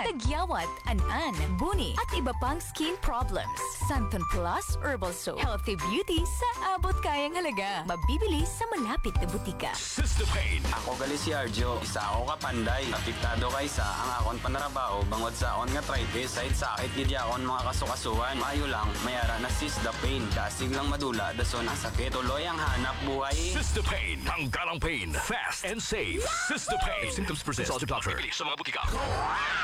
tagyawat, anan, buni, at iba pang skin problems. Santon Plus Herbal Soap. Healthy beauty sa abot kayang halaga. Mabibili sa malapit na butika. Sistopain. Ako gali si Arjo, isa ako kapanday. Apektado kay sa ang akon panarabaho, bangod sa akon nga arthritis, side sakit gid akon mga kasukasuan. Maayo lang, mayara na Sistopain. Dasig lang madula, dason ang sakit, tuloy ang hanap buhay. Sistopain. Tanggalang pain. Fast and safe. Sistopain. Symptoms persist. Consult your doctor. Sa mga butika.